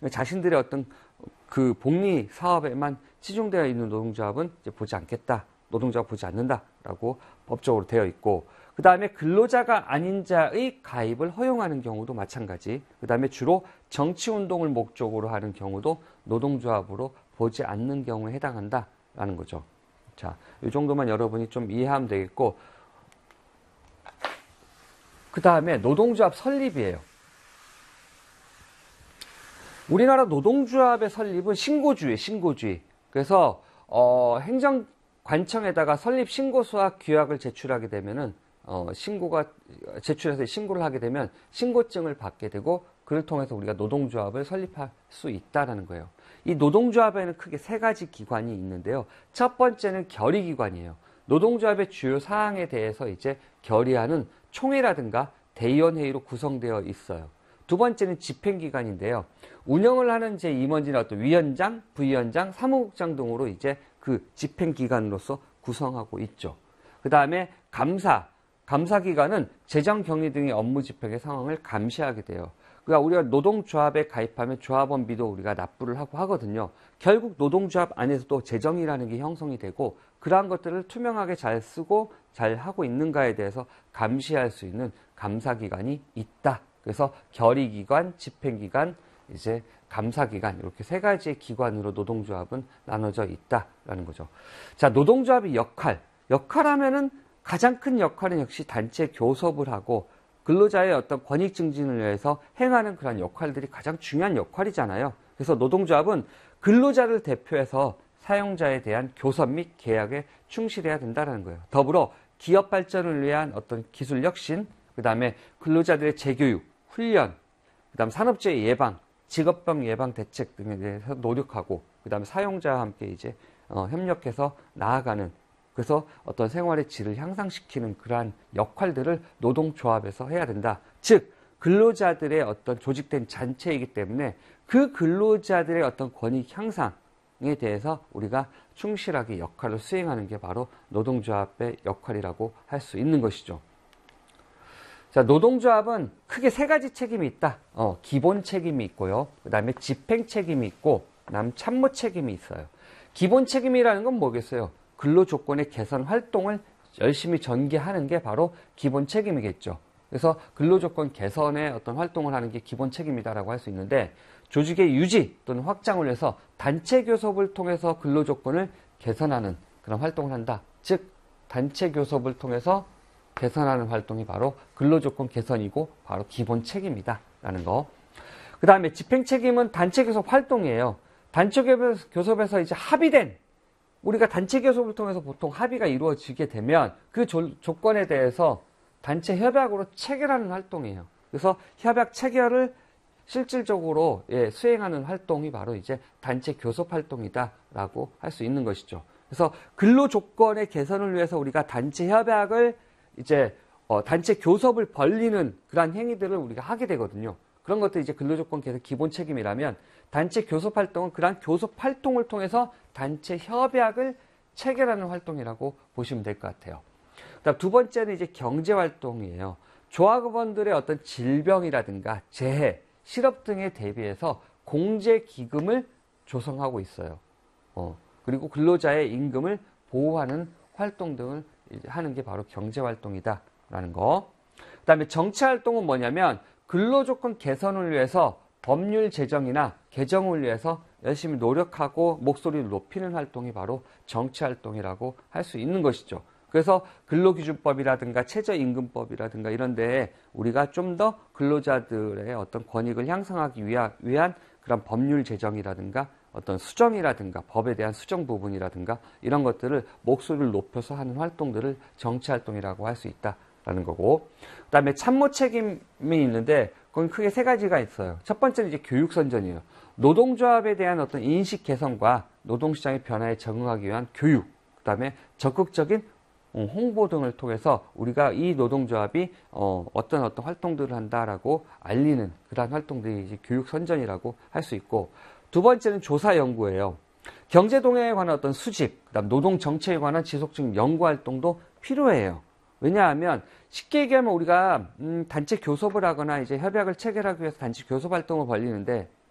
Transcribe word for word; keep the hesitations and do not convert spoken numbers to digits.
자신들의 어떤 그 복리 사업에만 치중되어 있는 노동조합은 이제 보지 않겠다. 노동조합 보지 않는다라고 법적으로 되어 있고, 그 다음에 근로자가 아닌 자의 가입을 허용하는 경우도 마찬가지. 그 다음에 주로 정치운동을 목적으로 하는 경우도 노동조합으로 보지 않는 경우에 해당한다라는 거죠. 자, 이 정도만 여러분이 좀 이해하면 되겠고, 그 다음에 노동조합 설립이에요. 우리나라 노동조합의 설립은 신고주의, 신고주의. 그래서 어, 행정관청에다가 설립 신고서와 규약을 제출하게 되면은 어, 신고가 제출해서 신고를 하게 되면 신고증을 받게 되고, 그를 통해서 우리가 노동조합을 설립할 수 있다라는 거예요. 이 노동조합에는 크게 세 가지 기관이 있는데요. 첫 번째는 결의기관이에요. 노동조합의 주요 사항에 대해서 이제 결의하는 총회라든가 대의원회의로 구성되어 있어요. 두 번째는 집행기관인데요. 운영을 하는 제임원진의 어떤 위원장, 부위원장, 사무국장 등으로 이제 그 집행기관으로서 구성하고 있죠. 그 다음에 감사, 감사기관은 재정, 격리 등의 업무 집행의 상황을 감시하게 돼요. 그러니까 우리가 노동조합에 가입하면 조합원비도 우리가 납부를 하고 하거든요. 결국 노동조합 안에서도 재정이라는 게 형성이 되고, 그러한 것들을 투명하게 잘 쓰고 잘 하고 있는가에 대해서 감시할 수 있는 감사기관이 있다. 그래서 결의기관, 집행기관, 이제 감사기관, 이렇게 세 가지의 기관으로 노동조합은 나눠져 있다라는 거죠. 자, 노동조합의 역할. 역할하면은 가장 큰 역할은 역시 단체 교섭을 하고 근로자의 어떤 권익 증진을 위해서 행하는 그런 역할들이 가장 중요한 역할이잖아요. 그래서 노동조합은 근로자를 대표해서 사용자에 대한 교섭 및 계약에 충실해야 된다는 거예요. 더불어 기업 발전을 위한 어떤 기술 혁신, 그 다음에 근로자들의 재교육, 훈련, 그 다음 산업재해 예방, 직업병 예방 대책 등에 대해서 노력하고, 그 다음에 사용자와 함께 이제 어, 협력해서 나아가는, 그래서 어떤 생활의 질을 향상시키는 그러한 역할들을 노동조합에서 해야 된다. 즉, 근로자들의 어떤 조직된 단체이기 때문에 그 근로자들의 어떤 권익 향상에 대해서 우리가 충실하게 역할을 수행하는 게 바로 노동조합의 역할이라고 할 수 있는 것이죠. 자, 노동조합은 크게 세 가지 책임이 있다. 어, 기본 책임이 있고요. 그 다음에 집행 책임이 있고, 그 다음 참모 책임이 있어요. 기본 책임이라는 건 뭐겠어요? 근로조건의 개선 활동을 열심히 전개하는 게 바로 기본 책임이겠죠. 그래서 근로조건 개선의 어떤 활동을 하는 게 기본 책임이다라고 할 수 있는데, 조직의 유지 또는 확장을 위해서 단체 교섭을 통해서 근로조건을 개선하는 그런 활동을 한다. 즉, 단체 교섭을 통해서 개선하는 활동이 바로 근로조건 개선이고 바로 기본 책임이다라는 거. 그 다음에 집행 책임은 단체 교섭 활동이에요. 단체 교섭에서 이제 합의된, 우리가 단체 교섭을 통해서 보통 합의가 이루어지게 되면 그 조, 조건에 대해서 단체 협약으로 체결하는 활동이에요. 그래서 협약 체결을 실질적으로 예, 수행하는 활동이 바로 이제 단체 교섭 활동이다라고 할 수 있는 것이죠. 그래서 근로 조건의 개선을 위해서 우리가 단체 협약을 이제 어, 단체 교섭을 벌리는 그러한 행위들을 우리가 하게 되거든요. 그런 것들이 이제 근로조건 개선 기본 책임이라면, 단체 교섭 활동은 그러한 교섭 활동을 통해서 단체 협약을 체결하는 활동이라고 보시면 될 것 같아요. 그다음 두 번째는 이제 경제 활동이에요. 조합원들의 어떤 질병이라든가 재해, 실업 등에 대비해서 공제 기금을 조성하고 있어요. 어, 그리고 근로자의 임금을 보호하는 활동 등을 이제 하는 게 바로 경제 활동이다라는 거. 그다음에 정치 활동은 뭐냐면 근로조건 개선을 위해서 법률 제정이나 개정을 위해서 열심히 노력하고 목소리를 높이는 활동이 바로 정치 활동이라고 할 수 있는 것이죠. 그래서 근로기준법이라든가 최저임금법이라든가 이런 데에 우리가 좀 더 근로자들의 어떤 권익을 향상하기 위한, 위한 그런 법률 제정이라든가 어떤 수정이라든가 법에 대한 수정 부분이라든가 이런 것들을 목소리를 높여서 하는 활동들을 정치활동이라고 할 수 있다라는 거고, 그 다음에 참모 책임이 있는데 거기 크게 세 가지가 있어요. 첫 번째는 이제 교육선전이에요. 노동조합에 대한 어떤 인식 개선과 노동시장의 변화에 적응하기 위한 교육, 그 다음에 적극적인 홍보 등을 통해서 우리가 이 노동조합이 어, 어떤 어떤 활동들을 한다라고 알리는 그러한 활동들이 이제 교육선전이라고 할 수 있고, 두 번째는 조사 연구예요. 경제동향에 관한 어떤 수집, 그다음 노동 정책에 관한 지속적인 연구 활동도 필요해요. 왜냐하면 쉽게 얘기하면 우리가 음, 단체 교섭을 하거나 이제 협약을 체결하기 위해서 단체 교섭 활동을 벌리는데